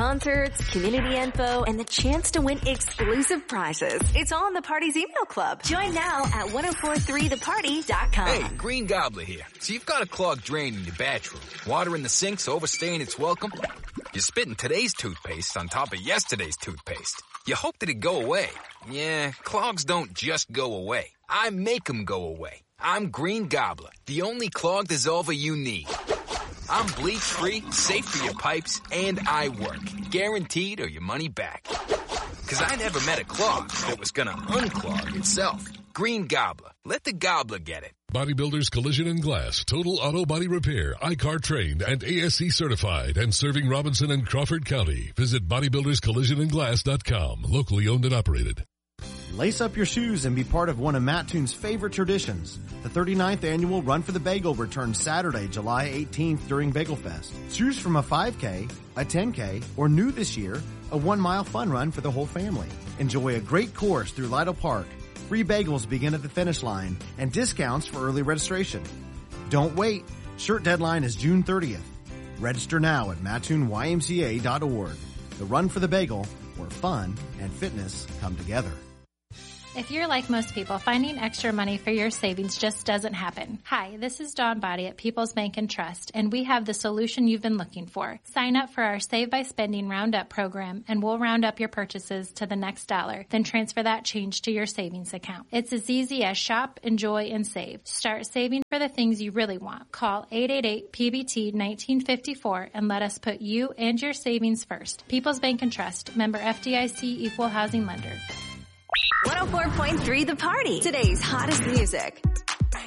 concerts, community info, and the chance to win exclusive prizes. It's all in the Party's email club. Join now at 1043theparty.com. Hey, Green Gobbler here. So you've got a clogged drain in your bathroom. Water in the sink's overstaying its welcome. You're spitting today's toothpaste on top of yesterday's toothpaste. You hope that it go away. Yeah, clogs don't just go away. I make them go away. I'm Green Gobbler, the only clog dissolver you need. I'm bleach-free, safe for your pipes, and I work. Guaranteed or your money back. 'Cause I never met a clog that was gonna unclog itself. Green Gobbler. Let the gobbler get it. Bodybuilders Collision and Glass, total auto body repair, ICAR trained and ASC certified, and serving Robinson and Crawford County. Visit bodybuilderscollisionandglass.com. Locally owned and operated. Lace up your shoes and be part of one of Mattoon's favorite traditions. The 39th annual Run for the Bagel returns Saturday, July 18th during Bagel Fest. Choose from a 5K, a 10K, or new this year, a 1-mile fun run for the whole family. Enjoy a great course through Lytle Park. Free bagels begin at the finish line and discounts for early registration. Don't wait. Shirt deadline is June 30th. Register now at mattoonymca.org. The Run for the Bagel, where fun and fitness come together. If you're like most people, finding extra money for your savings just doesn't happen. Hi, this is Dawn Body at People's Bank and Trust, and we have the solution you've been looking for. Sign up for our Save by Spending Roundup program, and we'll round up your purchases to the next dollar, then transfer that change to your savings account. It's as easy as shop, enjoy, and save. Start saving for the things you really want. Call 888-PBT-1954 and let us put you and your savings first. People's Bank and Trust, member FDIC, equal housing lender. 104.3 The Party. Today's hottest music.